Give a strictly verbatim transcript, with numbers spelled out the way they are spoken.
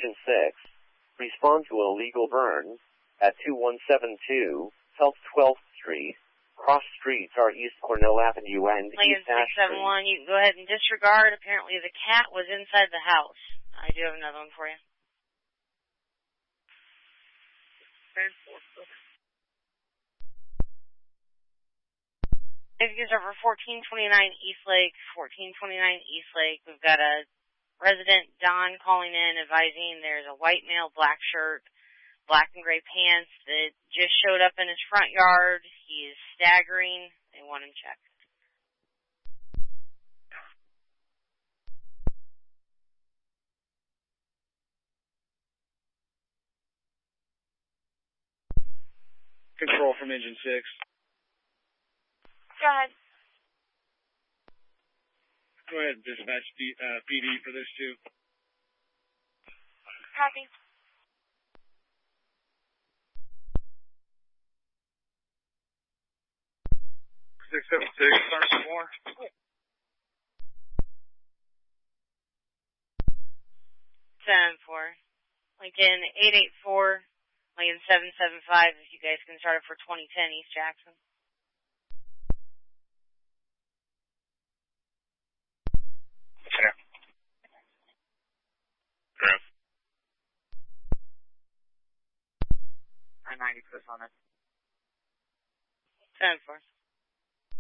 Agent six. Respond to an illegal burn at two one seven two South twelfth Street. Cross streets are East Cornell Avenue and Lincoln East Ash six seven one, Street. you can go ahead and disregard. Apparently the cat was inside the house. I do have another one for you. Figures over fourteen twenty-nine East Lake, fourteen twenty-nine East Lake. We've got a resident, Don, calling in, advising there's a white male, black shirt, black and gray pants that just showed up in his front yard. He is staggering. They want him checked. Control from Engine six. Go ahead. Go ahead and dispatch D, uh, P D for this too. Copy. six seven six, start some more. seven four. Lincoln eight eight four. Lincoln seven seven five. If you guys can start it for twenty ten East Jackson. Yeah. Yeah. I ninety puts on it. seven four.